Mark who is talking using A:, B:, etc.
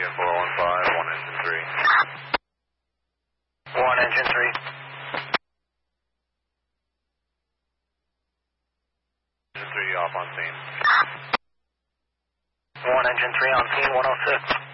A: American 4015, 1 engine 3. 1 engine 3. Engine 3 off on scene. 1 engine 3 on scene, 106.